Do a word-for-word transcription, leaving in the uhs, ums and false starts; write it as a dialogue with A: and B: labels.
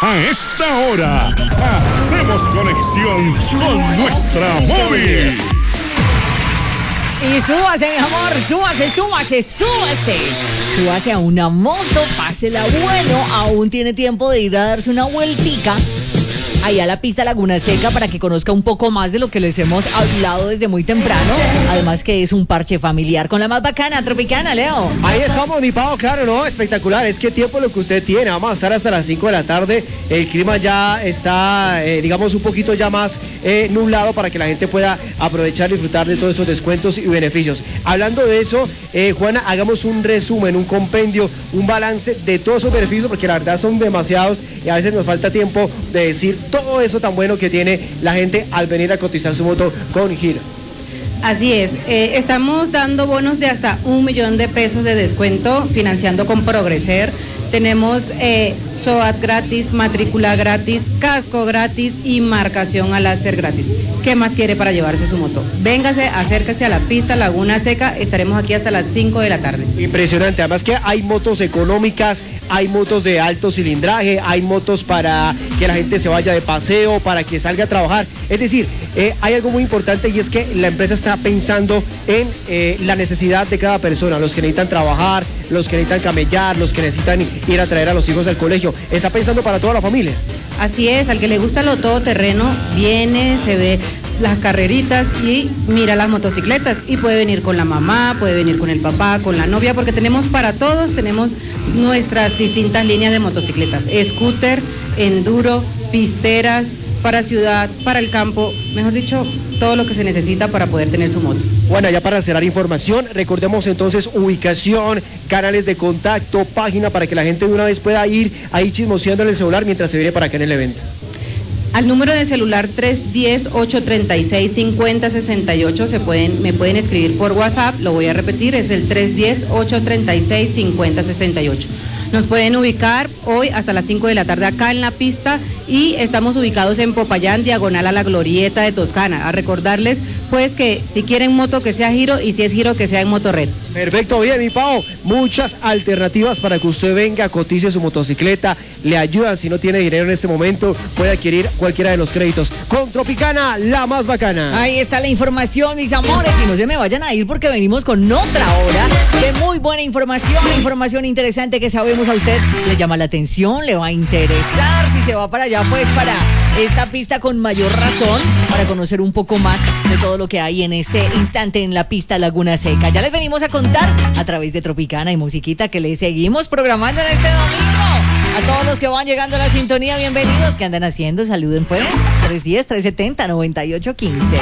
A: A esta hora, hacemos conexión con nuestra móvil.
B: Y súbase, mi amor, súbase, súbase, súbase. Súbase a una moto, pásela bueno, aún tiene tiempo de ir a darse una vueltica ahí a la pista Laguna Seca para que conozca un poco más de lo que les hemos hablado desde muy temprano. Además que es un parche familiar con la más bacana, Tropicana, Leo.
C: Ahí estamos, mi Pau, claro, ¿no? Espectacular, es que tiempo lo que usted tiene. Vamos a estar hasta las cinco de la tarde. El clima ya está, eh, digamos, un poquito ya más eh, nublado para que la gente pueda aprovechar y disfrutar de todos estos descuentos y beneficios. Hablando de eso, eh, Juana, hagamos un resumen, un compendio, un balance de todos esos beneficios, porque la verdad son demasiados y a veces nos falta tiempo de decir todo eso tan bueno que tiene la gente al venir a cotizar su moto con Giro.
D: Así es, eh, estamos dando bonos de hasta un millón de pesos de descuento financiando con Progreser. Tenemos eh, S O A T gratis, matrícula gratis, casco gratis y marcación al láser gratis. ¿Qué más quiere para llevarse su moto? Véngase, acérquese a la pista Laguna Seca, estaremos aquí hasta las cinco de la tarde.
C: Impresionante, además que hay motos económicas, hay motos de alto cilindraje, hay motos para que la gente se vaya de paseo, para que salga a trabajar. Es decir, eh, hay algo muy importante y es que la empresa está pensando en eh, la necesidad de cada persona, los que necesitan trabajar, los que necesitan camellar, los que necesitan ir a traer a los hijos al colegio. Está pensando para toda la familia.
D: Así es, al que le gusta lo todoterreno, viene, se ve las carreritas y mira las motocicletas y puede venir con la mamá, puede venir con el papá, con la novia, porque tenemos para todos, tenemos nuestras distintas líneas de motocicletas, scooter, enduro, pisteras, para ciudad, para el campo, mejor dicho, todo lo que se necesita para poder tener su moto.
C: Bueno, ya para cerrar información, recordemos entonces ubicación, canales de contacto, página para que la gente de una vez pueda ir ahí chismoseando en el celular mientras se viene para acá en el evento.
D: Al número de celular tres uno cero, ocho tres seis, cinco cero seis ocho se pueden, me pueden escribir por WhatsApp, lo voy a repetir, es el tres uno cero, ocho tres seis, cinco cero seis ocho. Nos pueden ubicar hoy hasta las cinco de la tarde acá en la pista y estamos ubicados en Popayán, diagonal a la Glorieta de Toscana. A recordarles pues que si quieren moto que sea Giro y si es Giro que sea en Motorred.
C: Perfecto, bien, mi Pau, muchas alternativas para que usted venga, cotice su motocicleta, le ayudan si no tiene dinero en este momento, puede adquirir cualquiera de los créditos. Con Tropicana, la más bacana.
B: Ahí está la información, mis amores, y no se me vayan a ir porque venimos con otra hora de muy buena información, información interesante que sabemos a usted le llama la atención, le va a interesar, si se va para allá, pues para esta pista con mayor razón, para conocer un poco más de todo lo que hay en este instante en la pista Laguna Seca. Ya les venimos a contar a través de Tropicana y musiquita que les seguimos programando en este domingo. A todos los que van llegando a la sintonía, bienvenidos. ¿Qué andan haciendo? Saluden pues. tres uno cero, tres siete cero, nueve ocho uno cinco.